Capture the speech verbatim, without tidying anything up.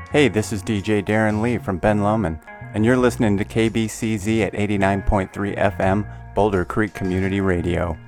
Hey, this is D J Darren Lee from Ben Lomond, and you're listening to K B C Z at eighty-nine point three F M, Boulder Creek Community Radio.